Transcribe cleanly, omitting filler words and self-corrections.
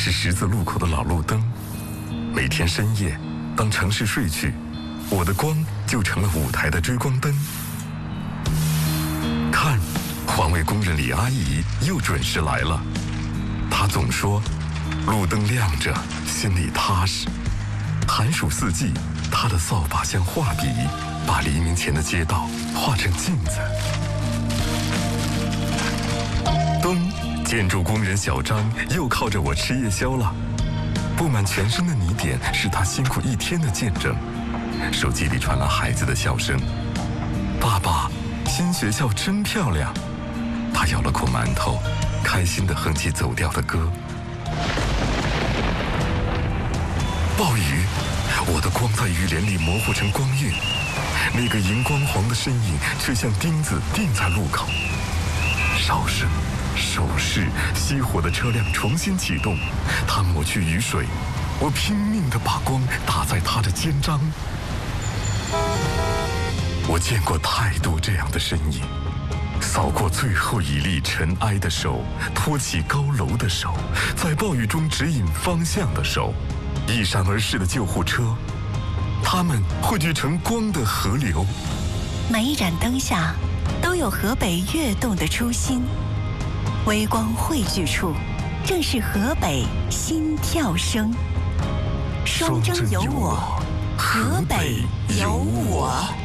是十字路口的老路灯。每天深夜，当城市睡去，我的光就成了舞台的追光灯。看，环卫工人李阿姨又准时来了。她总说，路灯亮着，心里踏实。寒暑四季，她的扫把像画笔，把黎明前的街道画成镜子。咚！建筑工人小张又靠着我吃夜宵了。布满全身的泥点是他辛苦一天的见证。手机里传来孩子的笑声：“爸爸，新学校真漂亮。”他咬了口馒头，开心地哼起走调的歌。暴雨，我的光在雨帘里模糊成光晕，那个荧光黄的身影却像钉子钉在路口。哨声、手势，熄火的车辆重新启动，他抹去雨水，我拼命地把光打在他的肩章。我见过太多这样的身影，扫过最后一粒尘埃的手，托起高楼的手，在暴雨中指引方向的手，一闪而逝的救护车，它们汇聚成光的河流。 每一盏灯下都有河北跃动的初心，微光汇聚处，正是河北心跳声。双征有我，河北有我。